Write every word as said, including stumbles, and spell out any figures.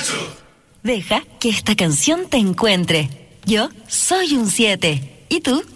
Deja que esta canción te encuentre. Yo soy un siete. ¿Y tú?